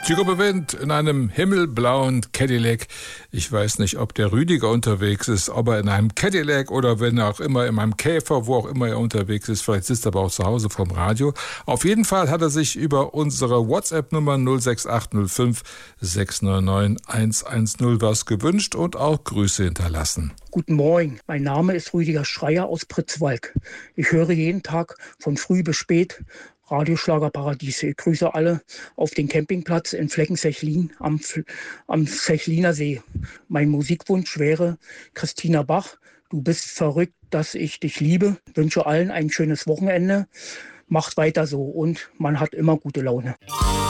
Die Gruppe Wind in einem himmelblauen Cadillac. Ich weiß nicht, ob der Rüdiger unterwegs ist, ob er in einem Cadillac oder wenn er auch immer in einem Käfer, wo auch immer er unterwegs ist. Vielleicht sitzt er aber auch zu Hause vorm Radio. Auf jeden Fall hat er sich über unsere WhatsApp-Nummer 06805 699 110 was gewünscht und auch Grüße hinterlassen. Guten Morgen, mein Name ist Rüdiger Schreier aus Pritzwalk. Ich höre jeden Tag von früh bis spät Radioschlager Paradies. Ich grüße alle auf den Campingplatz in Flecken-Sechlin am Sechliner See. Mein Musikwunsch wäre Christina Bach. Du bist verrückt, dass ich dich liebe. Wünsche allen ein schönes Wochenende. Macht weiter so und man hat immer gute Laune.